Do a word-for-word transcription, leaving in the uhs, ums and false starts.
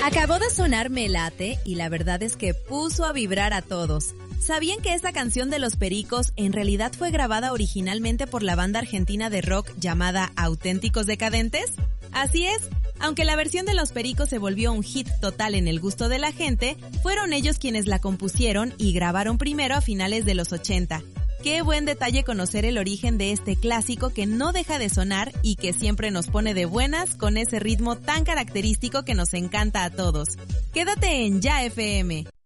Acabó de sonar Me Late y la verdad es que puso a vibrar a todos. ¿Sabían que esta canción de Los Pericos en realidad fue grabada originalmente por la banda argentina de rock llamada Auténticos Decadentes? Así es, aunque la versión de Los Pericos se volvió un hit total en el gusto de la gente, fueron ellos quienes la compusieron y grabaron primero a finales de los ochenta. Qué buen detalle conocer el origen de este clásico que no deja de sonar y que siempre nos pone de buenas con ese ritmo tan característico que nos encanta a todos. Quédate en Ya F M.